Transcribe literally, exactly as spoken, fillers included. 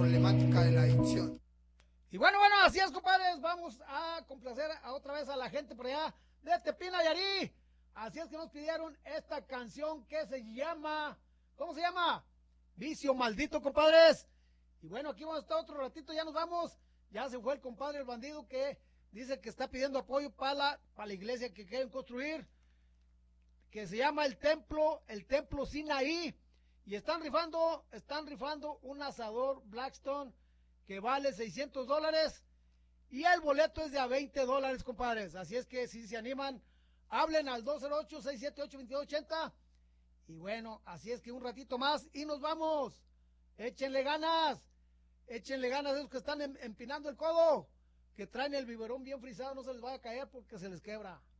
problemática de la adicción. Y bueno, bueno, así es, compadres, vamos a complacer a otra vez a la gente por allá de Tepín, Nayarit. Así es que nos pidieron esta canción que se llama, ¿cómo se llama? Vicio Maldito, compadres. Y bueno, aquí vamos a estar otro ratito, ya nos vamos. Ya se fue el compadre, el bandido, que dice que está pidiendo apoyo para la, para la iglesia que quieren construir, que se llama el templo, el templo Sinaí. Y están rifando, están rifando un asador Blackstone que vale seiscientos dólares y el boleto es de a veinte dólares, compadres. Así es que si se animan, hablen al dos cero ocho, seis siete ocho, dos dos ocho cero. Y bueno, así es que un ratito más y nos vamos. Échenle ganas, échenle ganas a esos que están empinando el codo, que traen el biberón bien frisado, no se les vaya a caer porque se les quebra.